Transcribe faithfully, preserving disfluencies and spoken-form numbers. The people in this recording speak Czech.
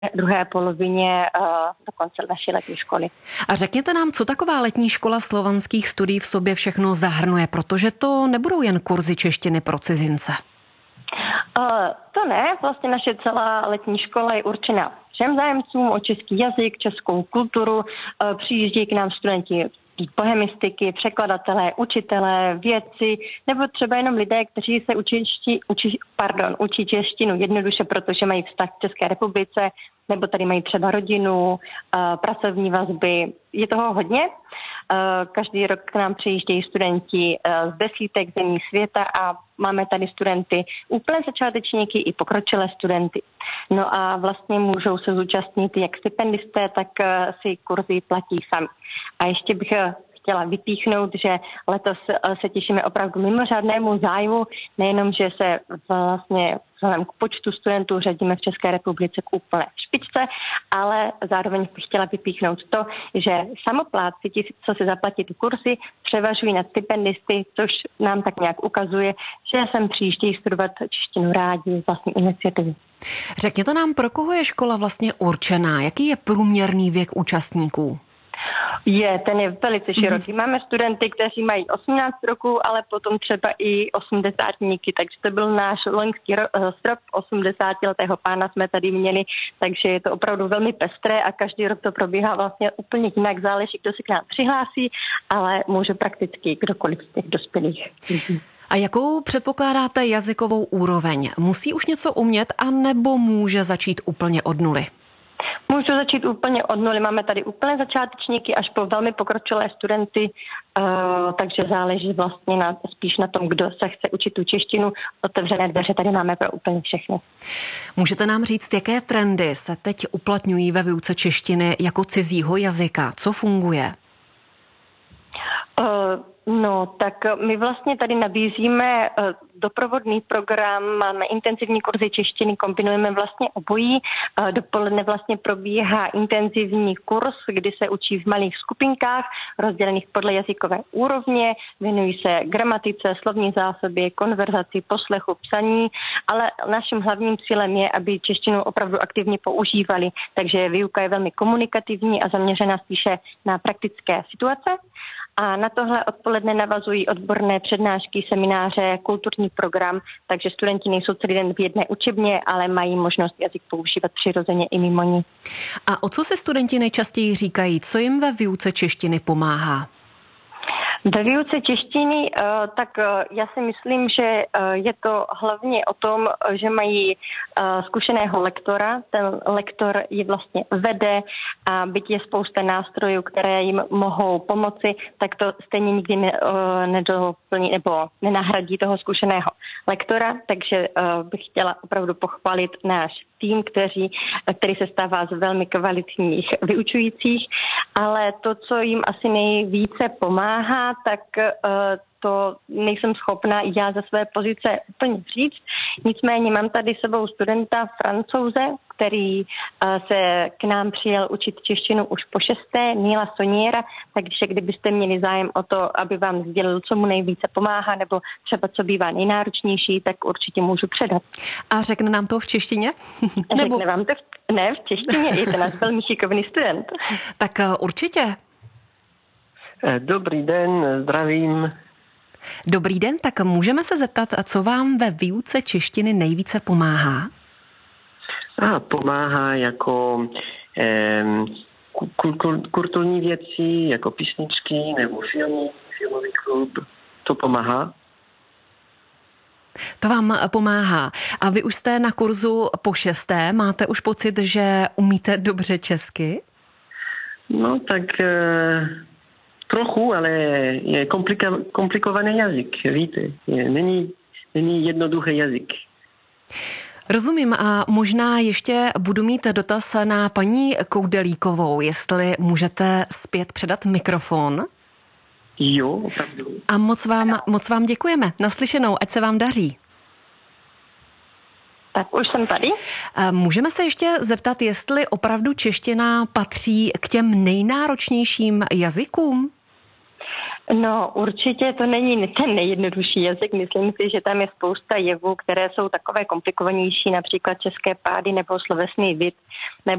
druhé polovině uh, do konce naší letní školy. A řekněte nám, co taková letní škola slovanských studií v sobě všechno zahrnuje, protože to nebudou jen kurzy češtiny pro cizince. Uh, to ne, vlastně naše celá letní škola je určena všem zájemcům o český jazyk, českou kulturu. Uh, přijíždějí k nám studenti bohemistiky, překladatelé, učitelé, vědci, nebo třeba jenom lidé, kteří se učí, učí, pardon, učí češtinu jednoduše, protože mají vztah k České republice, nebo tady mají třeba rodinu, pracovní vazby. Je toho hodně. Každý rok k nám přijíždějí studenti z desítek zemí světa a máme tady studenty úplně začátečníky i pokročilé studenty. No a vlastně můžou se zúčastnit jak stipendisté, tak si kurzy platí sami. A ještě bych chtěla vypíchnout, že letos se těšíme opravdu mimořádnému zájmu, nejenom, že se vlastně vzhledem k počtu studentů řadíme v České republice k úplné špičce, ale zároveň bych chtěla vypíchnout to, že samoplátci, ti, co si zaplatí ty kurzy, převažují nad stipendisty, což nám tak nějak ukazuje, že sem přijíždějí studovat češtinu rádi z vlastní iniciativy. Řekněte nám, pro koho je škola vlastně určená? Jaký je průměrný věk účastníků? Je, ten je velice široký. Máme studenty, kteří mají osmnáct roků, ale potom třeba i osmdesátníky, takže to byl náš loňský ro- strop osmdesátiletého pána jsme tady měli, takže je to opravdu velmi pestré a každý rok to probíhá vlastně úplně jinak, záleží, kdo se k nám přihlásí, ale může prakticky kdokoliv z těch dospělých. A jakou předpokládáte jazykovou úroveň? Musí už něco umět, anebo může začít úplně od nuly? Můžu začít úplně od nuly. Máme tady úplně začátečníky až po velmi pokročilé studenty, uh, takže záleží vlastně na, spíš na tom, kdo se chce učit tu češtinu. Otevřené dveře tady máme pro úplně všechny. Můžete nám říct, jaké trendy se teď uplatňují ve výuce češtiny jako cizího jazyka? Co funguje? Uh, No, tak my vlastně tady nabízíme doprovodný program, máme intenzivní kurzy češtiny, kombinujeme vlastně obojí. Dopoledne vlastně probíhá intenzivní kurz, kdy se učí v malých skupinkách, rozdělených podle jazykové úrovně, věnují se gramatice, slovní zásobě, konverzaci, poslechu, psaní, ale naším hlavním cílem je, aby češtinu opravdu aktivně používali, takže výuka je velmi komunikativní a zaměřená spíše na praktické situace. A na tohle odpoledne navazují odborné přednášky, semináře, kulturní program, takže studenti nejsou celý den v jedné učebně, ale mají možnost jazyk používat přirozeně i mimo ní. A o co se studenti nejčastěji říkají? Co jim ve výuce češtiny pomáhá? Ve výuce češtiny, tak já si myslím, že je to hlavně o tom, že mají zkušeného lektora. Ten lektor ji vlastně vede a byť je spousta nástrojů, které jim mohou pomoci, tak to stejně nikdy nedoplní nebo nenahradí toho zkušeného lektora. Takže bych chtěla opravdu pochválit náš tým, kteří, který se stává z velmi kvalitních vyučujících, ale to, co jim asi nejvíce pomáhá, tak to nejsem schopna já ze své pozice úplně říct. Nicméně mám tady sebou studenta Francouze, který se k nám přijel učit češtinu už po šesté, Níla Soniera, takže kdybyste měli zájem o to, aby vám sdělil, co mu nejvíce pomáhá, nebo třeba co bývá nejnáročnější, tak určitě můžu předat. A řekne nám to v češtině? Nebo... Řekne vám to v... ne v češtině, je to náš velmi šikovný student. Tak určitě. Dobrý den, zdravím. Dobrý den, tak můžeme se zeptat, co vám ve výuce češtiny nejvíce pomáhá? A pomáhá jako eh, kulturní věci, jako písničky nebo filmy, filmový klub. To pomáhá. To vám pomáhá. A vy už jste na kurzu po šesté. Máte už pocit, že umíte dobře česky? No tak... Eh... Trochu, ale je komplika- komplikovaný jazyk, víte. Je, není, není jednoduchý jazyk. Rozumím a možná ještě budu mít dotaz na paní Koudelíkovou, jestli můžete zpět předat mikrofon. Jo, opravdu. A moc vám, moc vám děkujeme. Naslyšenou, ať se vám daří. Tak už jsem tady. Můžeme se ještě zeptat, jestli opravdu čeština patří k těm nejnáročnějším jazykům? No, určitě to není ten nejjednodušší jazyk. Myslím si, že tam je spousta jevů, které jsou takové komplikovanější, například české pády nebo slovesný vid,